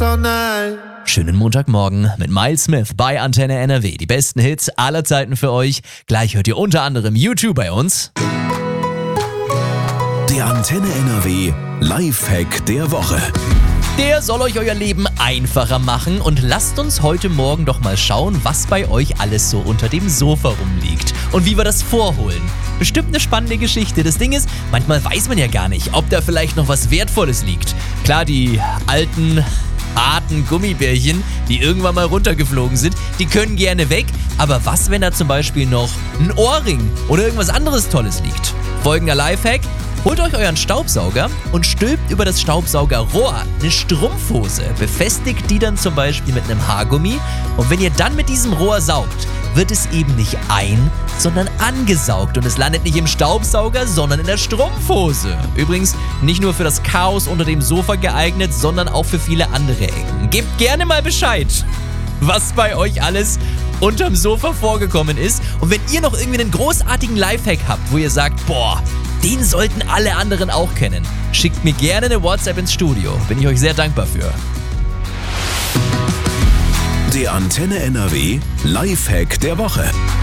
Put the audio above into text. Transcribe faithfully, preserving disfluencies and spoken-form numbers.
all night. Schönen Montagmorgen mit Miles Smith bei Antenne N R W. Die besten Hits aller Zeiten für euch. Gleich hört ihr unter anderem U zwei bei uns. Der Antenne N R W Lifehack der Woche. Der soll euch euer Leben einfacher machen und lasst uns heute Morgen doch mal schauen, was bei euch alles so unter dem Sofa rumliegt und wie wir das vorholen. Bestimmt eine spannende Geschichte. Das Ding ist, manchmal weiß man ja gar nicht, ob da vielleicht noch was Wertvolles liegt. Klar, die alten, harten Gummibärchen, die irgendwann mal runtergeflogen sind, die können gerne weg. Aber was, wenn da zum Beispiel noch ein Ohrring oder irgendwas anderes Tolles liegt? Folgender Lifehack: Holt euch euren Staubsauger und stülpt über das Staubsaugerrohr eine Strumpfhose. Befestigt die dann zum Beispiel mit einem Haargummi. Und wenn ihr dann mit diesem Rohr saugt, wird es eben nicht ein, sondern angesaugt. Und es landet nicht im Staubsauger, sondern in der Strumpfhose. Übrigens nicht nur für das Chaos unter dem Sofa geeignet, sondern auch für viele andere Ecken. Gebt gerne mal Bescheid, was bei euch alles unterm Sofa vorgekommen ist. Und wenn ihr noch irgendwie einen großartigen Lifehack habt, wo ihr sagt, boah, den sollten alle anderen auch kennen, schickt mir gerne eine WhatsApp ins Studio. Bin ich euch sehr dankbar für. Der Antenne N R W Lifehack der Woche.